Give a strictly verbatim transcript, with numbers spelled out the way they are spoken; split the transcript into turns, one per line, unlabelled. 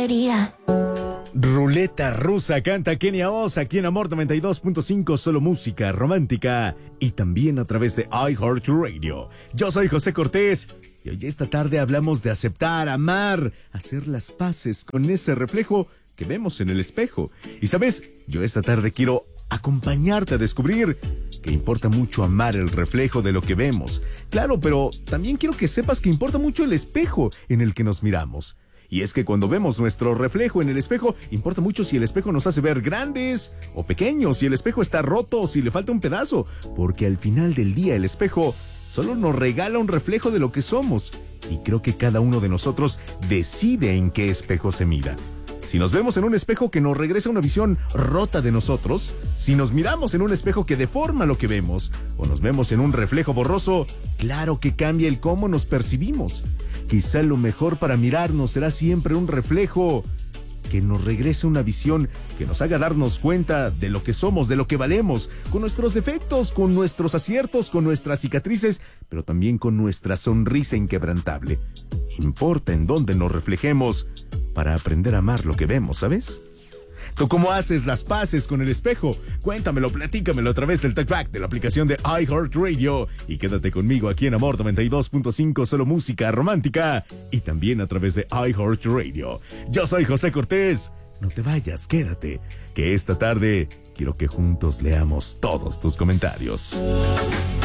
quería.
Ruleta rusa canta Kenia Oz aquí en Amor noventa y dos punto cinco, solo música romántica y también a través de iHeartRadio. Yo soy José Cortés y hoy esta tarde hablamos de aceptar, amar, hacer las paces con ese reflejo que vemos en el espejo. Y sabes, yo esta tarde quiero acompañarte a descubrir que importa mucho amar el reflejo de lo que vemos. Claro, pero también quiero que sepas que importa mucho el espejo en el que nos miramos. Y es que cuando vemos nuestro reflejo en el espejo, importa mucho si el espejo nos hace ver grandes o pequeños, si el espejo está roto o si le falta un pedazo, porque al final del día el espejo solo nos regala un reflejo de lo que somos. Y creo que cada uno de nosotros decide en qué espejo se mira. Si nos vemos en un espejo que nos regresa una visión rota de nosotros, si nos miramos en un espejo que deforma lo que vemos, o nos vemos en un reflejo borroso, claro que cambia el cómo nos percibimos. Quizá lo mejor para mirarnos será siempre un reflejo que nos regrese una visión que nos haga darnos cuenta de lo que somos, de lo que valemos, con nuestros defectos, con nuestros aciertos, con nuestras cicatrices, pero también con nuestra sonrisa inquebrantable. Importa en dónde nos reflejemos para aprender a amar lo que vemos, ¿sabes? ¿Tú cómo haces las paces con el espejo? Cuéntamelo, platícamelo a través del TalkBack de la aplicación de iHeartRadio y quédate conmigo aquí en Amor noventa y dos punto cinco, solo música romántica y también a través de iHeartRadio. Yo soy José Cortés. No te vayas, quédate, que esta tarde quiero que juntos leamos todos tus comentarios.